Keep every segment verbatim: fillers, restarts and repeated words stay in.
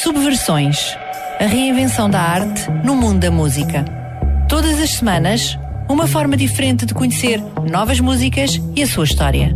Subversões. A reinvenção da arte no mundo da música. Todas as semanas, uma forma diferente de conhecer novas músicas e a sua história.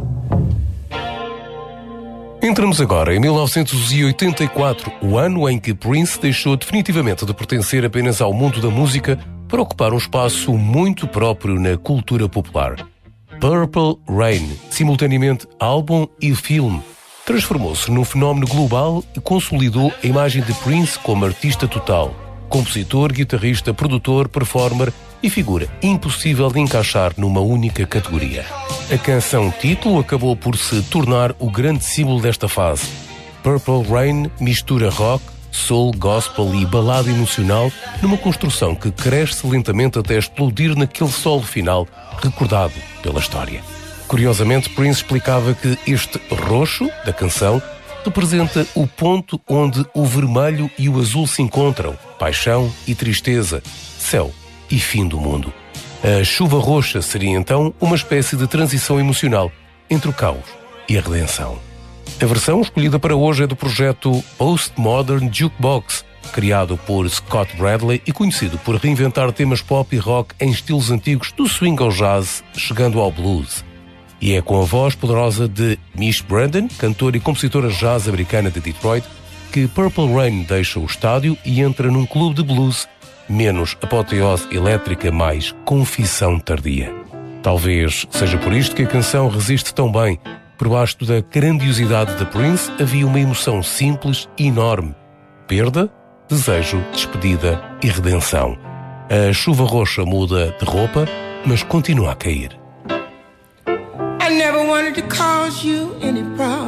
Entramos agora em mil novecentos e oitenta e quatro, o ano em que Prince deixou definitivamente de pertencer apenas ao mundo da música para ocupar um espaço muito próprio na cultura popular. Purple Rain, simultaneamente álbum e filme, transformou-se num fenómeno global e consolidou a imagem de Prince como artista total, compositor, guitarrista, produtor, performer e figura impossível de encaixar numa única categoria. A canção título acabou por se tornar o grande símbolo desta fase. Purple Rain mistura rock, soul, gospel e balada emocional numa construção que cresce lentamente até explodir naquele solo final recordado pela história. Curiosamente, Prince explicava que este roxo da canção representa o ponto onde o vermelho e o azul se encontram, paixão e tristeza, céu e fim do mundo. A chuva roxa seria então uma espécie de transição emocional entre o caos e a redenção. A versão escolhida para hoje é do projeto Postmodern Jukebox, criado por Scott Bradley e conhecido por reinventar temas pop e rock em estilos antigos do swing ao jazz, chegando ao blues. E é com a voz poderosa de Mish Brandon, cantora e compositora jazz americana de Detroit, que Purple Rain deixa o estádio e entra num clube de blues, menos apoteose elétrica, mais confissão tardia. Talvez seja por isto que a canção resiste tão bem. Por baixo da grandiosidade de Prince havia uma emoção simples e enorme. Perda, desejo, despedida e redenção. A chuva roxa muda de roupa, mas continua a cair. I never wanted to cause you any problems.